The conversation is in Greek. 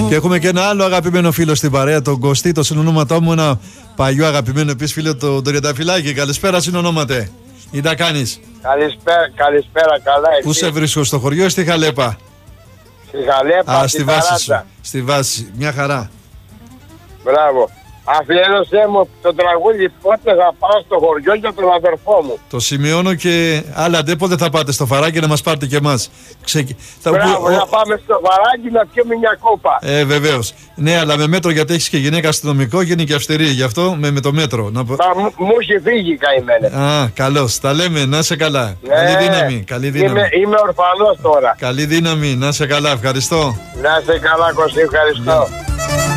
Και έχουμε και ένα άλλο αγαπημένο φίλο στην παρέα, τον Κωστή, το συνονόματό μου, ένα παλιό αγαπημένο επίσης φίλο, τον Τριανταφυλάκη. Καλησπέρα, συνονόματε. Τι τα κάνεις? Καλησπέρα, καλά. Πού σε βρίσκω, στο χωριό ή στη Χαλέπα? Στη Χαλέπα, στη βάση σου. Στη βάση, μια χαρά. Μπράβο. Αφιέρωσέ μου το τραγούδι πότε θα πάω στο χωριό για τον αδερφό μου. Το σημειώνω και άλλα ντε πότε θα πάτε στο Φαράκι να μας πάρετε και εμάς. Μπράβο, να πάμε στο Φαράκι να πιούμε μια κόπα. Βεβαίως. Ναι, αλλά με μέτρο, γιατί έχεις και γυναίκα αστυνομικό, γίνει και αυστηρή. Γι' αυτό με το μέτρο. Μου έχει φύγει καημένε. Α, καλώς. Τα λέμε, να είσαι καλά. Καλή δύναμη. Καλή δύναμη. Είμαι ορφανός τώρα. Καλή δύναμη, να είσαι καλά. Ευχαριστώ. Να είσαι καλά, Κωστή, ευχαριστώ.